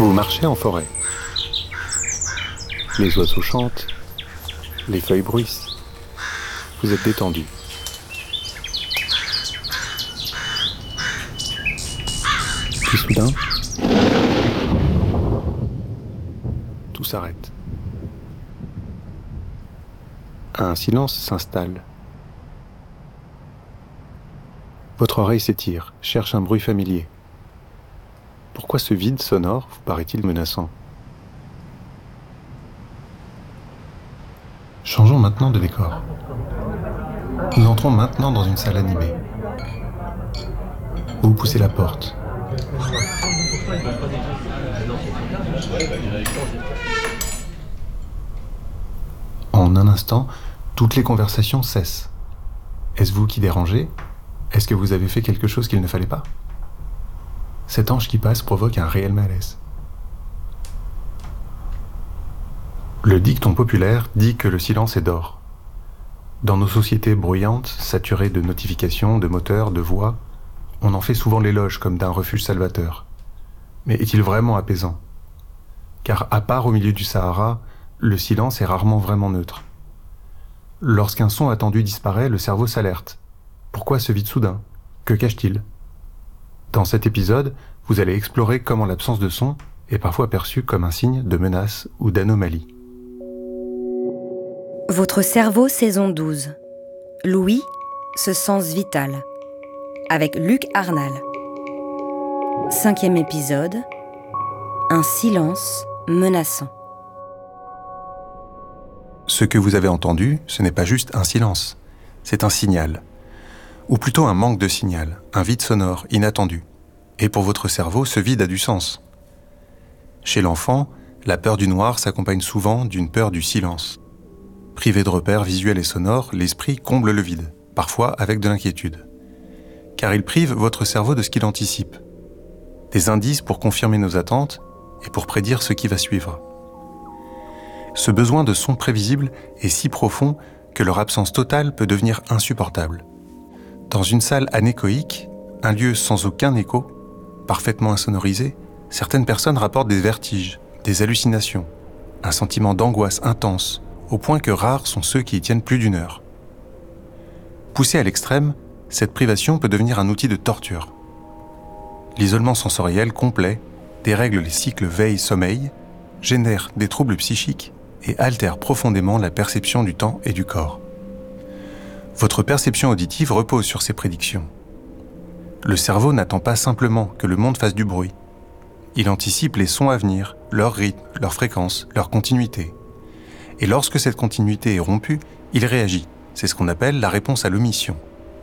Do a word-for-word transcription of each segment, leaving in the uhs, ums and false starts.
Vous marchez en forêt. Les oiseaux chantent, les feuilles bruissent. Vous êtes détendu. Puis soudain, tout s'arrête. Un silence s'installe. Votre oreille s'étire, cherche un bruit familier. Pourquoi ce vide sonore vous paraît-il menaçant ? Changeons maintenant de décor. Nous entrons maintenant dans une salle animée. Vous poussez la porte. En un instant, toutes les conversations cessent. Est-ce vous qui dérangez ? Est-ce que vous avez fait quelque chose qu'il ne fallait pas ? Cet ange qui passe provoque un réel malaise. Le dicton populaire dit que le silence est d'or. Dans nos sociétés bruyantes, saturées de notifications, de moteurs, de voix, on en fait souvent l'éloge comme d'un refuge salvateur. Mais est-il vraiment apaisant ? Car à part au milieu du Sahara, le silence est rarement vraiment neutre. Lorsqu'un son attendu disparaît, le cerveau s'alerte. Pourquoi ce vide soudain ? Que cache-t-il ? Dans cet épisode, vous allez explorer comment l'absence de son est parfois perçue comme un signe de menace ou d'anomalie. Votre cerveau, saison douze. Louis, ce sens vital. Avec Luc Arnal. Cinquième épisode. Un silence menaçant. Ce que vous avez entendu, ce n'est pas juste un silence, c'est un signal. Ou plutôt un manque de signal, un vide sonore, inattendu. Et pour votre cerveau, ce vide a du sens. Chez l'enfant, la peur du noir s'accompagne souvent d'une peur du silence. Privé de repères visuels et sonores, l'esprit comble le vide, parfois avec de l'inquiétude. Car il prive votre cerveau de ce qu'il anticipe. Des indices pour confirmer nos attentes et pour prédire ce qui va suivre. Ce besoin de son prévisible est si profond que leur absence totale peut devenir insupportable. Dans une salle anéchoïque, un lieu sans aucun écho, parfaitement insonorisé, certaines personnes rapportent des vertiges, des hallucinations, un sentiment d'angoisse intense, au point que rares sont ceux qui y tiennent plus d'une heure. Poussée à l'extrême, cette privation peut devenir un outil de torture. L'isolement sensoriel complet dérègle les cycles veille-sommeil, génère des troubles psychiques et altère profondément la perception du temps et du corps. Votre perception auditive repose sur ces prédictions. Le cerveau n'attend pas simplement que le monde fasse du bruit. Il anticipe les sons à venir, leur rythme, leur fréquence, leur continuité. Et lorsque cette continuité est rompue, il réagit. C'est ce qu'on appelle la réponse à l'omission.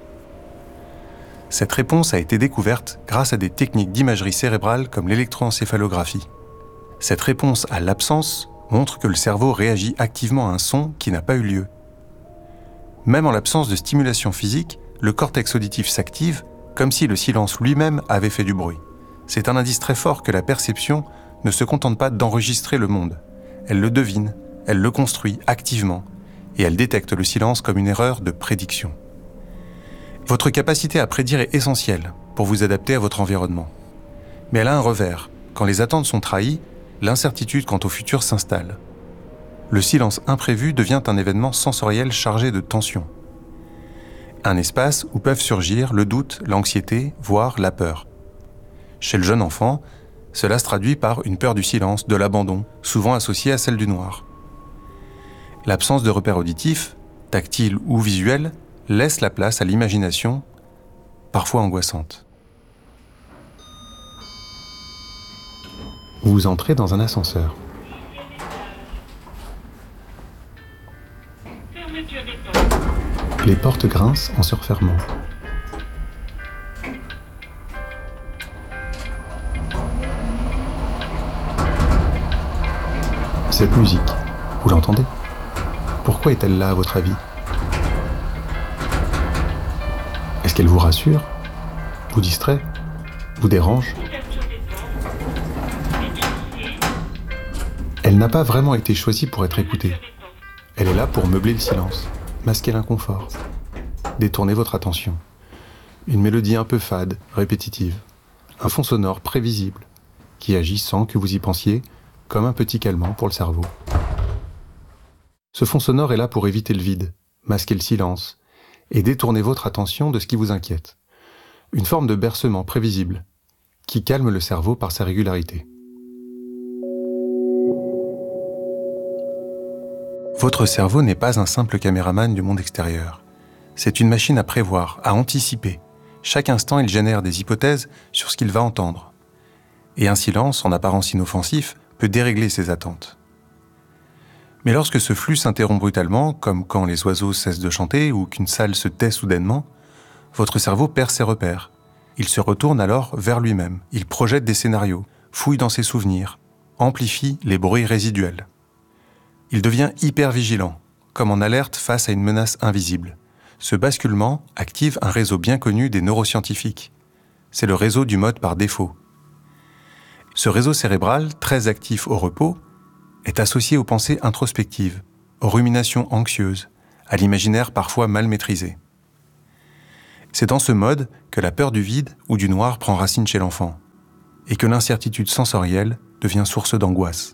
Cette réponse a été découverte grâce à des techniques d'imagerie cérébrale comme l'électroencéphalographie. Cette réponse à l'absence montre que le cerveau réagit activement à un son qui n'a pas eu lieu. Même en l'absence de stimulation physique, le cortex auditif s'active comme si le silence lui-même avait fait du bruit. C'est un indice très fort que la perception ne se contente pas d'enregistrer le monde. Elle le devine, elle le construit activement, et elle détecte le silence comme une erreur de prédiction. Votre capacité à prédire est essentielle pour vous adapter à votre environnement. Mais elle a un revers. Quand les attentes sont trahies, l'incertitude quant au futur s'installe. Le silence imprévu devient un événement sensoriel chargé de tension. Un espace où peuvent surgir le doute, l'anxiété, voire la peur. Chez le jeune enfant, cela se traduit par une peur du silence, de l'abandon, souvent associée à celle du noir. L'absence de repères auditifs, tactiles ou visuels, laisse la place à l'imagination, parfois angoissante. Vous entrez dans un ascenseur. Les portes grincent en se refermant. Cette musique, vous l'entendez ? Pourquoi est-elle là à votre avis ? Est-ce qu'elle vous rassure ? Vous distrait ? Vous dérange ? Elle n'a pas vraiment été choisie pour être écoutée. Elle est là pour meubler le silence, masquer l'inconfort, détourner votre attention. Une mélodie un peu fade, répétitive, un fond sonore prévisible, qui agit sans que vous y pensiez, comme un petit calmant pour le cerveau. Ce fond sonore est là pour éviter le vide, masquer le silence, et détourner votre attention de ce qui vous inquiète. Une forme de bercement prévisible, qui calme le cerveau par sa régularité. Votre cerveau n'est pas un simple caméraman du monde extérieur. C'est une machine à prévoir, à anticiper. Chaque instant, il génère des hypothèses sur ce qu'il va entendre. Et un silence, en apparence inoffensif, peut dérégler ses attentes. Mais lorsque ce flux s'interrompt brutalement, comme quand les oiseaux cessent de chanter ou qu'une salle se tait soudainement, votre cerveau perd ses repères. Il se retourne alors vers lui-même. Il projette des scénarios, fouille dans ses souvenirs, amplifie les bruits résiduels. Il devient hyper vigilant, comme en alerte face à une menace invisible. Ce basculement active un réseau bien connu des neuroscientifiques. C'est le réseau du mode par défaut. Ce réseau cérébral, très actif au repos, est associé aux pensées introspectives, aux ruminations anxieuses, à l'imaginaire parfois mal maîtrisé. C'est dans ce mode que la peur du vide ou du noir prend racine chez l'enfant, et que l'incertitude sensorielle devient source d'angoisse.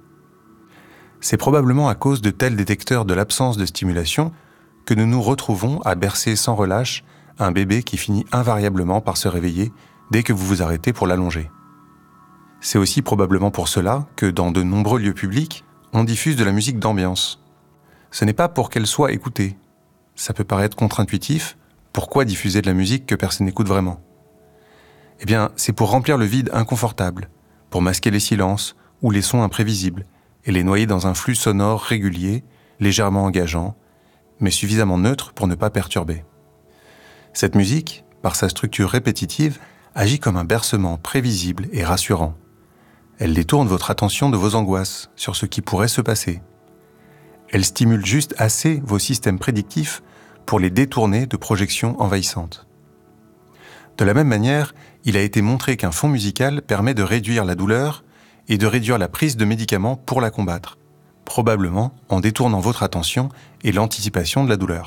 C'est probablement à cause de tels détecteurs de l'absence de stimulation que nous nous retrouvons à bercer sans relâche un bébé qui finit invariablement par se réveiller dès que vous vous arrêtez pour l'allonger. C'est aussi probablement pour cela que dans de nombreux lieux publics, on diffuse de la musique d'ambiance. Ce n'est pas pour qu'elle soit écoutée. Ça peut paraître contre-intuitif, pourquoi diffuser de la musique que personne n'écoute vraiment ? Eh bien, c'est pour remplir le vide inconfortable, pour masquer les silences ou les sons imprévisibles, et les noyer dans un flux sonore régulier, légèrement engageant, mais suffisamment neutre pour ne pas perturber. Cette musique, par sa structure répétitive, agit comme un bercement prévisible et rassurant. Elle détourne votre attention de vos angoisses sur ce qui pourrait se passer. Elle stimule juste assez vos systèmes prédictifs pour les détourner de projections envahissantes. De la même manière, il a été montré qu'un fond musical permet de réduire la douleur et de réduire la prise de médicaments pour la combattre, probablement en détournant votre attention et l'anticipation de la douleur.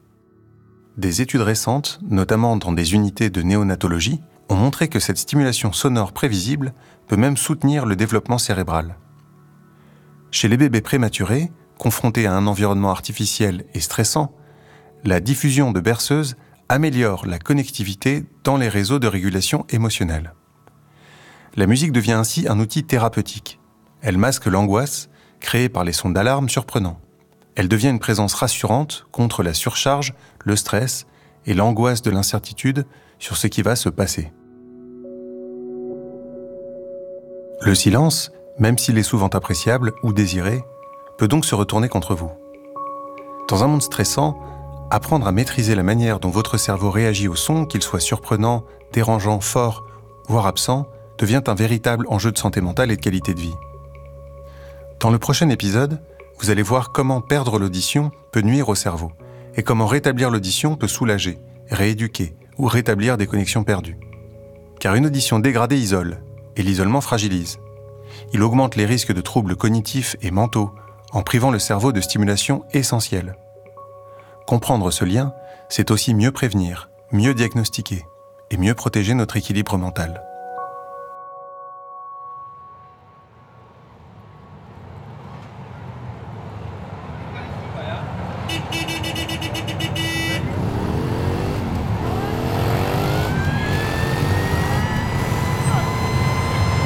Des études récentes, notamment dans des unités de néonatologie, ont montré que cette stimulation sonore prévisible peut même soutenir le développement cérébral. Chez les bébés prématurés, confrontés à un environnement artificiel et stressant, la diffusion de berceuses améliore la connectivité dans les réseaux de régulation émotionnelle. La musique devient ainsi un outil thérapeutique. Elle masque l'angoisse créée par les sons d'alarme surprenants. Elle devient une présence rassurante contre la surcharge, le stress et l'angoisse de l'incertitude sur ce qui va se passer. Le silence, même s'il est souvent appréciable ou désiré, peut donc se retourner contre vous. Dans un monde stressant, apprendre à maîtriser la manière dont votre cerveau réagit au son, qu'il soit surprenant, dérangeant, fort, voire absent, devient un véritable enjeu de santé mentale et de qualité de vie. Dans le prochain épisode, vous allez voir comment perdre l'audition peut nuire au cerveau et comment rétablir l'audition peut soulager, rééduquer ou rétablir des connexions perdues. Car une audition dégradée isole, et l'isolement fragilise. Il augmente les risques de troubles cognitifs et mentaux en privant le cerveau de stimulation essentielle. Comprendre ce lien, c'est aussi mieux prévenir, mieux diagnostiquer et mieux protéger notre équilibre mental.